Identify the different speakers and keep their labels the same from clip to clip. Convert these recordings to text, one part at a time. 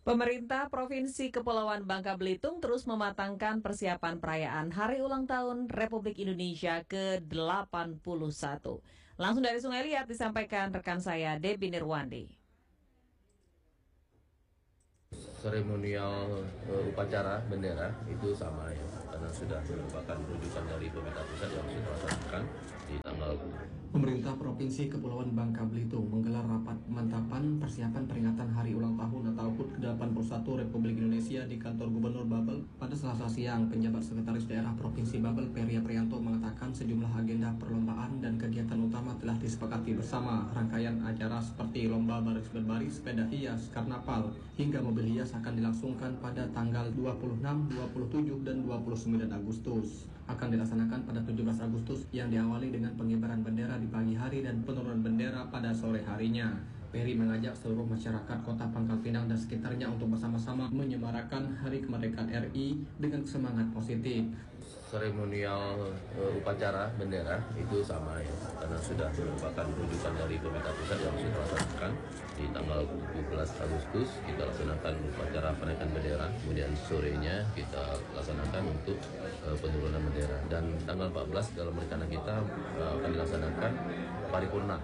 Speaker 1: Pemerintah Provinsi Kepulauan Bangka Belitung terus mematangkan persiapan perayaan Hari Ulang Tahun Republik Indonesia ke-81. Langsung dari Sungai Liat disampaikan rekan saya Debbie Nirwandi.
Speaker 2: Seremonial upacara bendera itu sama ya, karena sudah merupakan rujukan dari pemerintah pusat yang sudah dilaksanakan di tanggal.
Speaker 3: Pemerintah Provinsi Kepulauan Bangka Belitung menggelar rapat pemantapan persiapan peringatan Hari Ulang Tahun atau HUT ke-81 Republik Indonesia di kantor Gubernur Babel. Pada Selasa siang, penjabat Sekretaris Daerah Provinsi Babel Peri Aprianto mengatakan sejumlah agenda perlombaan dan kegiatan utama telah disepakati bersama. Rangkaian acara seperti lomba baris berbaris, sepeda hias, karnaval, hingga mobil hias akan dilangsungkan pada tanggal 26, 27, dan 29 Agustus. Akan dilaksanakan pada 17 Agustus yang diawali dengan pengibaran bendera di pagi hari dan penurunan bendera pada sore harinya. Peri mengajak seluruh masyarakat Kota Pangkal Pinang dan sekitarnya untuk bersama-sama menyemarakan Hari Kemerdekaan RI dengan semangat positif.
Speaker 2: Seremonial upacara bendera itu sama ya, karena sudah merupakan rujukan dari pemerintah pusat yang sudah dilaksanakan di tanggal 17 Agustus. Kita laksanakan upacara penaikan bendera, kemudian sorenya kita laksanakan untuk penurunan bendera, dan tanggal 14 dalam rencana kita akan dilaksanakan paripurna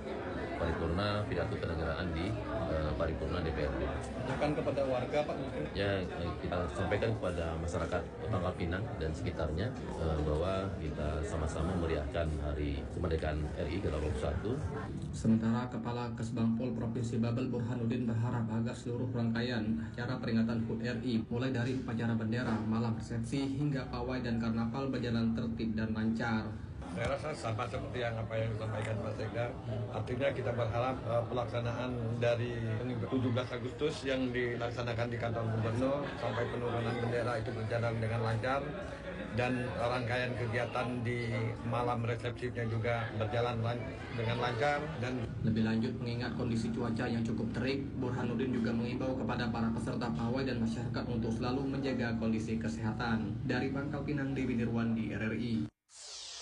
Speaker 2: pidato kenegaraan di paripurna DPRD.
Speaker 3: Akan kepada warga Pak mungkin?
Speaker 2: Ya, kita sampaikan kepada masyarakat Pangkal Pinang dan sekitarnya bahwa kita sama-sama meriahkan Hari Kemerdekaan RI ke-81.
Speaker 3: Sementara Kepala Kesbangpol Provinsi Babel Burhanuddin berharap agar seluruh rangkaian acara peringatan HUT RI mulai dari upacara bendera, malam resepsi hingga pawai dan karnaval berjalan tertib dan lancar.
Speaker 4: Saya rasa sama seperti apa yang disampaikan Pak Sekda. Artinya kita berharap pelaksanaan dari 17 Agustus yang dilaksanakan di kantor gubernur sampai penurunan bendera itu berjalan dengan lancar, dan rangkaian kegiatan di malam resepsinya juga berjalan dengan lancar. Dan
Speaker 3: lebih lanjut, mengingat kondisi cuaca yang cukup terik, Burhanuddin juga mengimbau kepada para peserta pawai dan masyarakat untuk selalu menjaga kondisi kesehatan. Dari Pangkal Pinang, Debbie Nirwandi, RRI.